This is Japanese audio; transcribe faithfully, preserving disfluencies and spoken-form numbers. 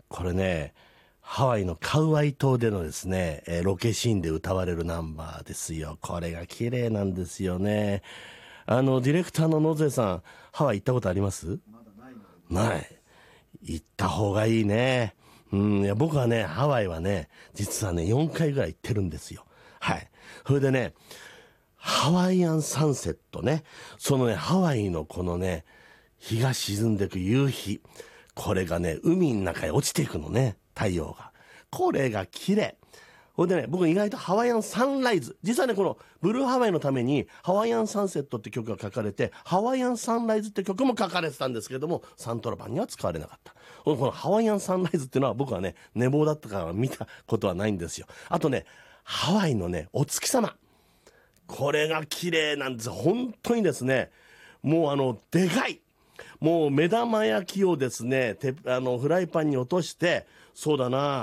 これね、ハワイのカウアイ島でのですね、えーロケシーンで歌われるナンバーですよ。これが綺麗なんですよね。あの、ディレクターの野瀬さん、ハワイ行ったことあります？ まだないので。 ない。行った方がいいね。うん、いや、僕はね、ハワイはね、実はね、よんかいぐらい行ってるんですよ。はい。それでね、ハワイアンサンセットね。そのね、ハワイのこのね、日が沈んでいく夕日。これがね、海の中へ落ちていくのね、太陽が。これが綺麗。ほいでね、僕意外とハワイアンサンライズ。実はね、このブルーハワイのためにハワイアンサンセットって曲が書かれて、ハワイアンサンライズって曲も書かれてたんですけれども、サントラ版には使われなかった。このハワイアンサンライズっていうのは僕はね、寝坊だったから見たことはないんですよ。あとね、ハワイのね、お月様。これが綺麗なんです。本当にですね、もうあの、でかい。もう目玉焼きをですね、てあの、フライパンに落として、そうだな